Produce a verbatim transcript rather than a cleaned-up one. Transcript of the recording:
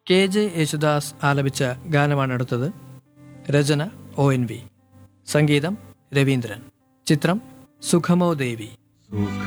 K J Yesudas ആലപിച്ച ഗാനമാണ് അടുത്തത്. രചന ഒ എൻ വി, സംഗീതം രവീന്ദ്രൻ. ചിത്രം സുഖമോ ദേവി. സുഖ